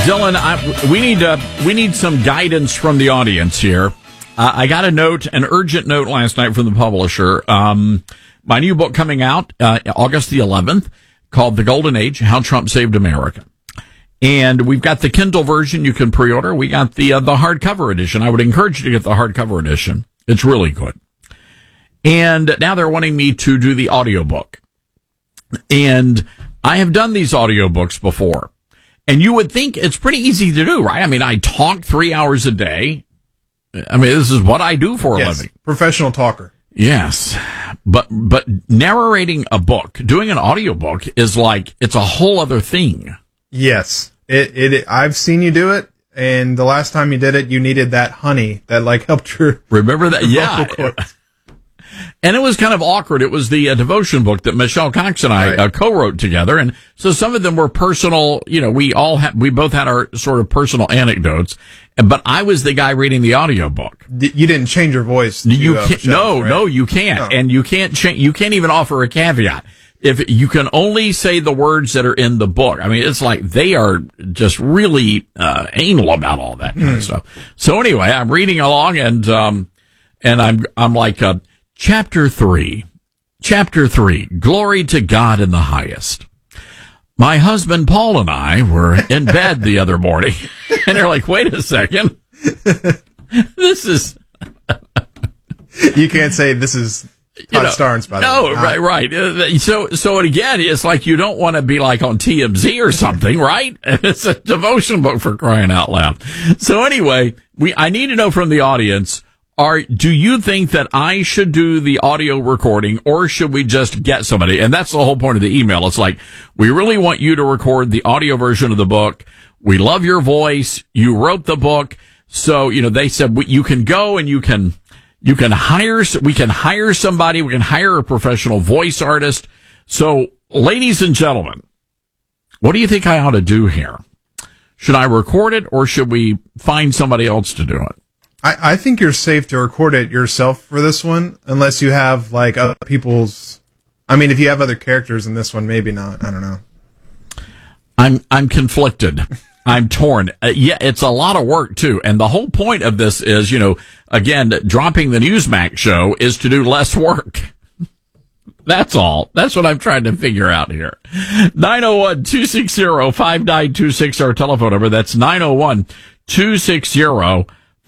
Dylan, we need some guidance from the audience here. I got an urgent note last night from the publisher. My new book coming out August the 11th, called The Golden Age: How Trump Saved America. And we've got the Kindle version you can pre-order. We got the hardcover edition. I would encourage you to get the hardcover edition. It's really good. And now they're wanting me to do the audiobook. And I have done these audiobooks before. And you would think it's pretty easy to do, right? I mean, I talk 3 hours a day. I mean, this is what I do for a living. Professional talker. Yes. But narrating a book, doing an audiobook is like, it's a whole other thing. Yes. I've seen you do it, and the last time you did it, you needed that honey that like helped your remember that? Yeah. And it was kind of awkward. It was the devotion book that Michelle Cox and I co-wrote together. And so some of them were personal. You know, we both had our sort of personal anecdotes, but I was the guy reading the audiobook. You didn't change your voice. You can't. No, you can't. No. And you can't change. You can't even offer a caveat. If you can only say the words that are in the book. I mean, it's like they are just really anal about all that kind of stuff. So anyway, I'm reading along and I'm like, Chapter 3, Glory to God in the highest. My husband Paul and I were in bed the other morning, and they're like, wait a second. This is... You can't say this is Todd Starnes, by the way. No, right. So again, it's like you don't want to be like on TMZ or something, right? It's a devotion book, for crying out loud. So anyway, I need to know from the audience, do you think that I should do the audio recording, or should we just get somebody? And that's the whole point of the email. It's like, we really want you to record the audio version of the book. We love your voice. You wrote the book. So, they said you can go and we can hire somebody. We can hire a professional voice artist. So, ladies and gentlemen, what do you think I ought to do here? Should I record it, or should we find somebody else to do it? I think you're safe to record it yourself for this one, unless you have like other people's. I mean, if you have other characters in this one, maybe not. I don't know. I'm conflicted. I'm torn. Yeah, it's a lot of work too, and the whole point of this is, again, dropping the Newsmax show is to do less work. That's all. That's what I'm trying to figure out here. 901-260-5926, our telephone number. That's 901-260-5926.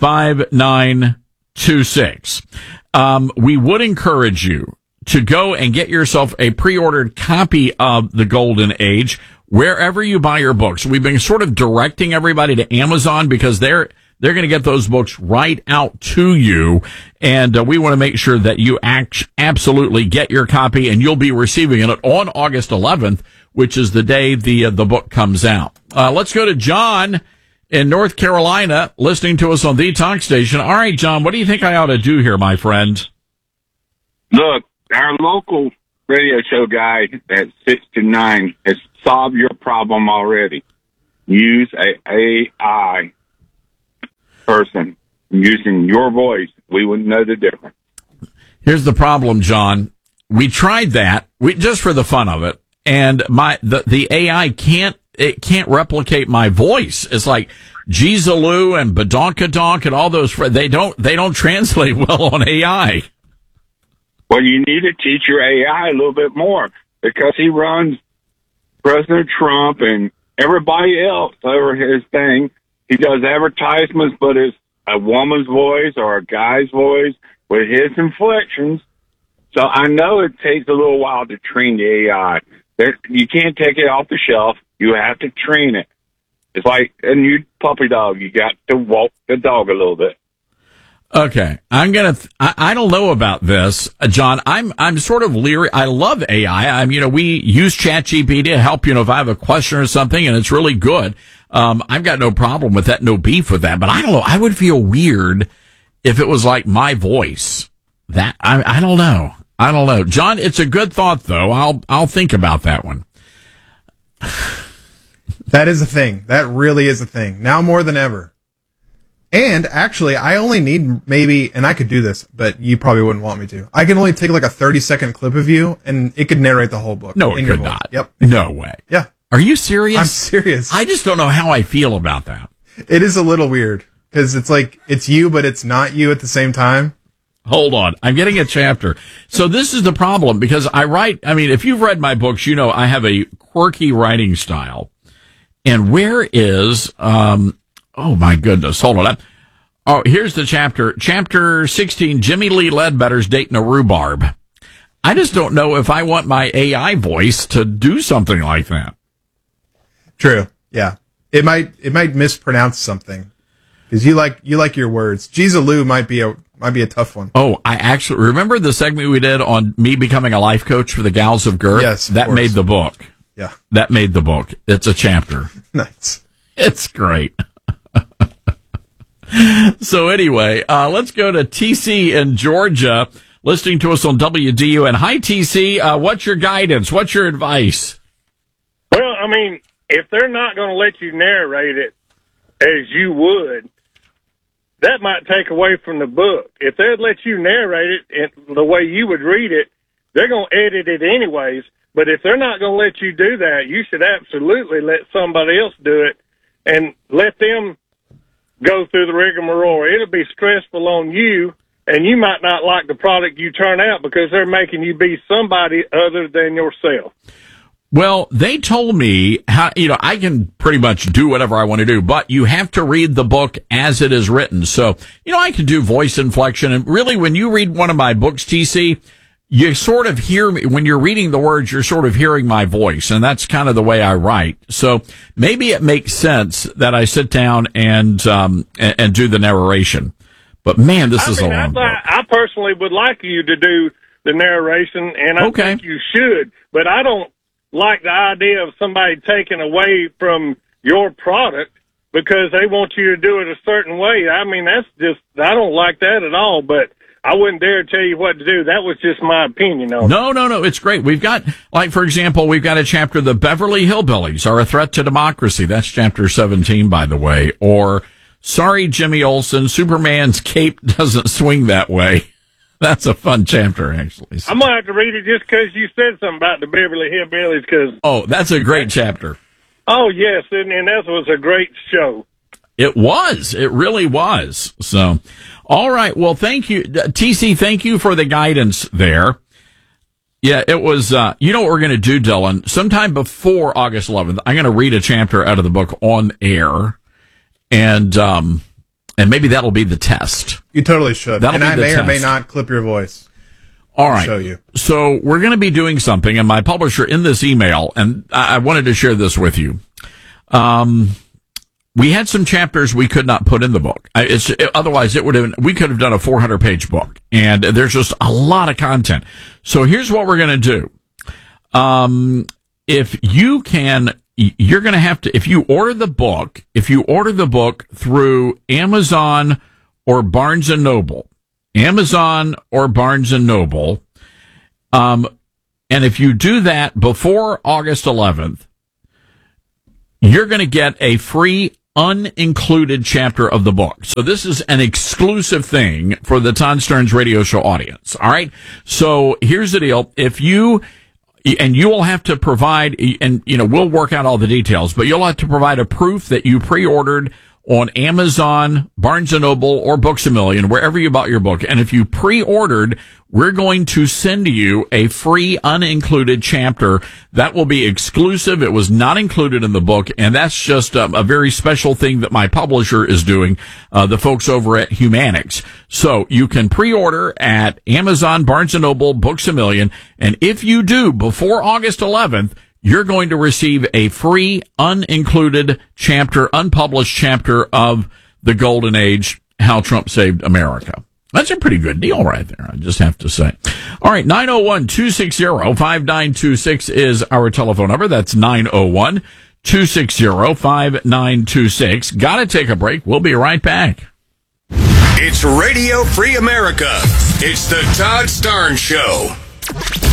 We would encourage you to go and get yourself a pre-ordered copy of The Golden Age wherever you buy your books. We've been sort of directing everybody to Amazon because they're going to get those books right out to you, and we want to make sure that you absolutely get your copy, and you'll be receiving it on August 11th, which is the day the book comes out. Let's go to John in North Carolina, listening to us on the Talk Station. All right, John, what do you think I ought to do here, my friend? Look, our local radio show guy at 6 to 9 has solved your problem already. Use a AI person using your voice. We wouldn't know the difference. Here's the problem, John. We tried that, just for the fun of it, and the AI can't replicate my voice. It's like Jeezaloo and Badonkadonk and all those. They don't translate well on AI. Well, you need to teach your AI a little bit more, because he runs President Trump and everybody else over his thing. He does advertisements, but it's a woman's voice or a guy's voice with his inflections. So I know it takes a little while to train the AI. You can't take it off the shelf. You have to train it. It's like a new puppy dog. You got to walk the dog a little bit. Okay. I don't know about this, John. I'm sort of leery. I love AI. We use ChatGPT to help, if I have a question or something, and it's really good. I've got no problem with that, no beef with that, but I don't know. I would feel weird if it was like my voice. I don't know. John, it's a good thought though. I'll think about that one. That is a thing. That really is a thing. Now more than ever. And actually, I only need maybe, and I could do this, but you probably wouldn't want me to. I can only take like a 30-second clip of you, and it could narrate the whole book. No, it could not. Yep. No way. Yeah. Are you serious? I'm serious. I just don't know how I feel about that. It is a little weird because it's like it's you, but it's not you at the same time. Hold on. I'm getting a chapter. So this is the problem because if you've read my books, you know I have a quirky writing style. And where is, oh my goodness, hold on. Oh, here's the chapter. Chapter 16, Jimmy Lee Ledbetter's dating a rhubarb. I just don't know if I want my AI voice to do something like that. True. Yeah. It might mispronounce something. Because you like your words. Jeezaloo might be a tough one. Oh, I actually remember the segment we did on me becoming a life coach for the Gals of Girth. Yes, that made the book. Yeah, that made the book. It's a chapter. Nice. It's great. So anyway, let's go to TC in Georgia, listening to us on WDUN. Hi, TC. What's your guidance? What's your advice? Well, I mean, if they're not going to let you narrate it as you would, that might take away from the book. If they'd let you narrate it the way you would read it, they're going to edit it anyways. But if they're not going to let you do that, you should absolutely let somebody else do it and let them go through the rigmarole. It'll be stressful on you, and you might not like the product you turn out because they're making you be somebody other than yourself. Well, they told me how, I can pretty much do whatever I want to do, but you have to read the book as it is written. So, I can do voice inflection. And really, when you read one of my books, TC, you sort of hear me when you're reading the words, you're sort of hearing my voice. And that's kind of the way I write. So maybe it makes sense that I sit down and do the narration. But man, this is a long book. I personally would like you to do the narration, and I think you should, but I don't like the idea of somebody taking away from your product because they want you to do it a certain way. I mean, I don't like that at all, but I wouldn't dare tell you what to do. That was just my opinion on it. No, it's great. We've got, for example, we've got a chapter, The Beverly Hillbillies Are a Threat to Democracy. That's chapter 17, by the way. Or, Sorry, Jimmy Olsen, Superman's cape doesn't swing that way. That's a fun chapter, actually. I'm going to have to read it just because you said something about the Beverly Hillbillies. Oh, that's a great chapter. Oh, yes, and that was a great show. It was. It really was. So, all right. Well, thank you. TC, thank you for the guidance there. Yeah, it was, you know what we're going to do, Dylan? Sometime before August 11th, I'm going to read a chapter out of the book on air. And maybe that'll be the test. You totally should. And I may or may not clip your voice. All right. Show you. So we're going to be doing something, and my publisher in this email, and I wanted to share this with you. We had some chapters we could not put in the book. Otherwise, we could have done a 400-page book, and there's just a lot of content. So here's what we're going to do. If you can, you're going to have to, if you order the book through Amazon or Barnes & Noble, and if you do that before August 11th, you're going to get a free unincluded chapter of the book. So this is an exclusive thing for the Todd Stearns Radio Show audience. All right. So here's the deal. And you will have to provide, and we'll work out all the details, but you'll have to provide a proof that you pre-ordered on Amazon, Barnes & Noble, or Books A Million, wherever you bought your book. And if you pre-ordered, we're going to send you a free unincluded chapter that will be exclusive. It was not included in the book, and that's just a very special thing that my publisher is doing, the folks over at Humanix. So you can pre-order at Amazon, Barnes & Noble, Books A Million, and if you do before August 11th, you're going to receive a free, unincluded chapter, unpublished chapter of The Golden Age, How Trump Saved America. That's a pretty good deal right there, I just have to say. All right, 901-260-5926 is our telephone number. That's 901-260-5926. Gotta take a break. We'll be right back. It's Radio Free America. It's the Todd Stearns Show.